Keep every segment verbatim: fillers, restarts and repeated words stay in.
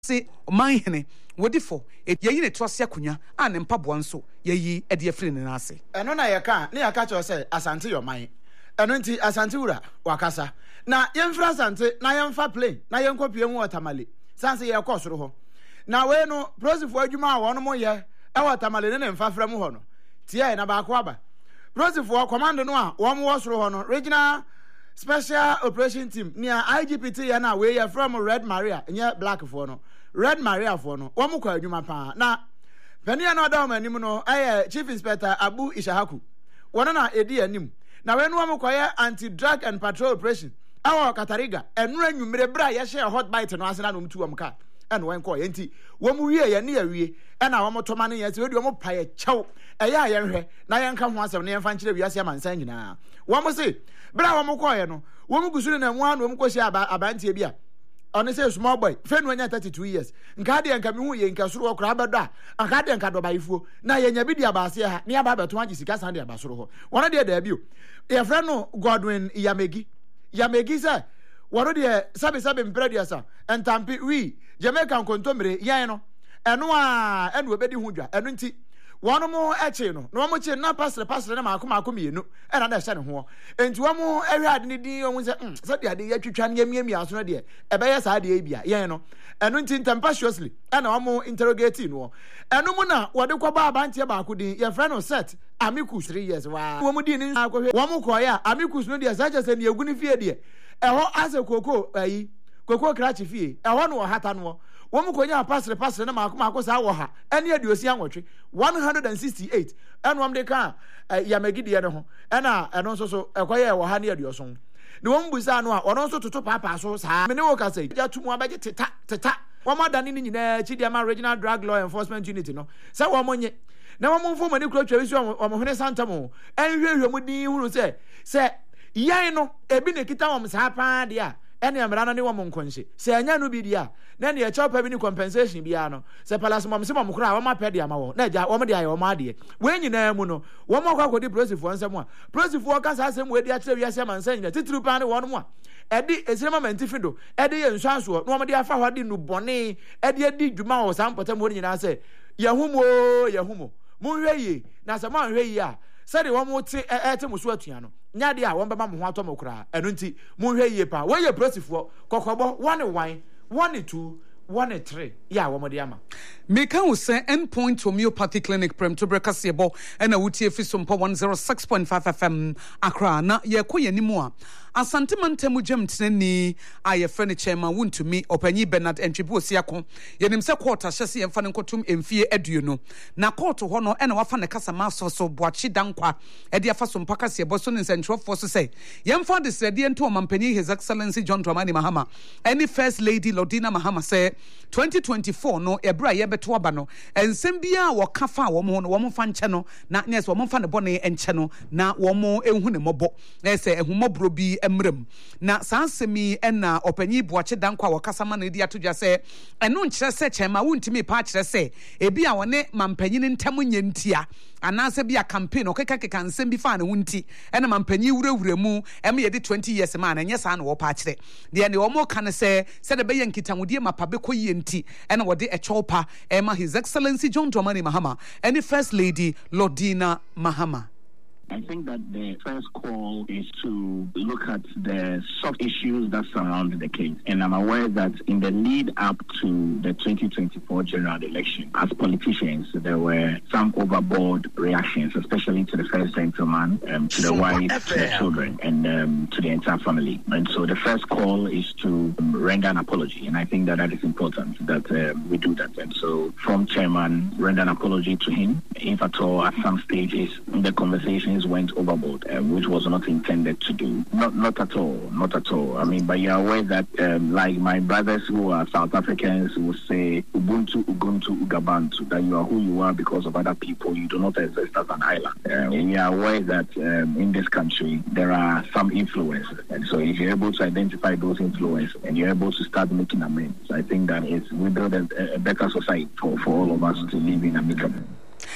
say my hene wodifo e yeyi ne toase akunya a ne mpaboa nso yeyi e de afiri ne nase eno na ye ka ne ya ka cho say asante yo man eno nti asante wura wakasa na yemfra asante na yemfa plane na yenkopie mu watamale sanse ye kɔ soro ho na we no prosifo adwuma a wono mo ye e watamale ne ne mfa fra mu ho no tie na ba ko aba prosifo command no a wo mo wo soro ho no regional special operation team near I G P T ya na we ya from Red Maria nya black for no Red Maria for no wo mo kwa adwuma pa na pania na oda manim no eh chief inspector Abu Ishahaku wono na edi anim na we no wo mo kwa ya anti drug and patrol operation awo Katariga enu anwumre bra ya share hot bite no asena no mtu wo mka eno wen ko yenti wo mu wie ye ne ya wie ena wo mo toma ne yesi we di wo mo pa ye chew eya ye hwe na ye nka ho asem ne ye fa nkire wiase amansan nyina wo mo se bra wo mo ko ye no wo mu gusuru na mu anu wo mo ko hia abantie bia oni say small boy fe no nya thirty-two years nka de nka me hu ye nka suru wo kra bedo a nka de nka do baifuo na ye nya bi dia baase ha ne aba beto agi sika san de abasoro ho wono de da bi o ye friend no Godwin Yamegi Yamegi say wono de sabe sabe mpredia sa entampi wi Jamaican kontomre yan no eno a eno obedi hu dwa eno nti wono mo eche no no mo che na pasre pasre na maako maako mienu ena na hye ne ho enti wo mo ehwe ade ne din wo se mm so de ade ya twitwa ne miamia aso no de ebe ya sa ade bia yan no eno nti tempestuously ena wo mo interrogate no eno mo na wo de kwa ba abantie baako din ye friend no set amicus three years wa wo mo din ni akwohwe wo mo koya amicus no de sa che se ne egu ni fie de eho ase koko ayi koko krachi fie eho no hata no wo mu konya pasre pasre na maako maako sa wo ha ene aduosi anwotwe one hundred sixty-eight eno am de ka Yamegi ne ho ena eno nso so ekoye wo ha ne aduoso ne wo mbusa no a ono nso toto papa so saa me ne wo ka sai ja tumu abaje teta teta wo ma dane ni nyina chi de ma regional drug law enforcement unit no sa wo monye na wo mo mfo mani kro twa wisu wo mo hene santam enhwehwe mu din hunu se se yan no ebi ne kita wo saa pa de a ene amrana ne wo mo nkonhye se anya no bi dia na ne e chopa bi ni compensation bia no se palace mom se mom kura wo ma pede amawo na ja wo mo de ayo ma de we nyina mu no wo mo kwa kodi prosifo ansem a prosifo ka sa asem we di a kire wi asem ansan nyina titiri pa ne wo no mu a edi esirema mentifido edi ye nsanso no mo de afa hwade nu bone edi edi dwuma wo sampota mo nyina se yehumo yehumo mo hwe yi na se mo hwe yi a se de wo mo te ete mo so atua no nya de a wo bema mo ho ato mo kura eno nti mo hwe yi pa we ye prosifo kokobo one one one two one three ya wo mo de ama me kan wo say endpoint homeopathy clinic prem to break asebo na wutie fi sompo one oh six point five F M Accra na ye koyanimu a asante mantemu gemtenani aye friend chairman wuntumi opanyi Bernard Entwibu Osiako yenim se court ahyese ye mfa ne nkotum emfie aduonu na court ho no ena wafa ne kasa maso so boachi dankwa e de afa so mpaka se bo so ne nsentwofo so say ye mfa de sede ento omampanyi His Excellency John Dramani Mahama any first lady Lodina Mahama say twenty twenty-four no ebra ye beto aba no ensem bia wo kafa wo mo no wo mfa nche no na yes wo mfa ne bone enche no na wo mo ehu ne mobo na se ehumobro bi emrem na sansemi ena opanyi boache dankwa wakasama na di atodwa se eno nkyere se chema wuntimi pa kyere se ebi a wone mampanyi ntam nyentia anase bia campaign okeka keka nsem bi fa na wunti ena mampanyi wurawura mu em ye de twenty years ma na nyesa na wo pa kyere de ne wo mo kan se se de be yenkitamudie mapabe koyi enti ena wo de echopa ema His Excellency John Dramani Mahama and First Lady Lodina Mahama. I think that the first call is to look at the soft issues that surround the case. And I'm aware that in the lead up to the twenty twenty-four general election, as politicians, there were some overboard reactions, especially to the first gentleman, um, to the wife, to the children, and um, to the entire family. And so the first call is to um, render an apology. And I think that that is important that uh, we do that. And so from chairman, render an apology to him. If at all, at some stages, the conversations went overboard, uh, which was not intended to do. Not not at all, not at all. I mean, but you're aware that, um, like my brothers who are South Africans will say, Ubuntu, Ubuntu, Ugabantu, that you are who you are because of other people. You do not exist as an island. Uh, and you're aware that um, in this country, there are some influences. And so if you're able to identify those influences and you're able to start making amends, I think that it's, we build a, a better society for, for all of us to live in amicably.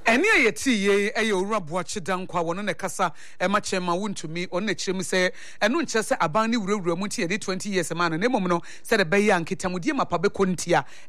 Eni a yeti ye eye owura boache dankwa wono ne kasa e ma chema wontumi on na kyerem se eno nkyɛ sɛ aban ne wurawura mu nti ye twenty years ma no ne mom no sɛ de bɛyɛ anketa mudie mapa bɛkɔ ntia